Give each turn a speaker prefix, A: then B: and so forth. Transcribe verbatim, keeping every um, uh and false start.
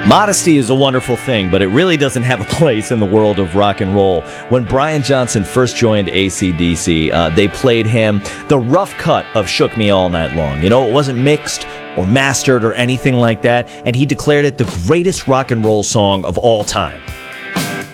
A: Modesty is a wonderful thing, but it really doesn't have a place in the world of rock and roll. When Brian Johnson first joined A C D C, uh, they played him the rough cut of Shook Me All Night Long. You know, it wasn't mixed or mastered or anything like that, and he declared it the greatest rock and roll song of all time.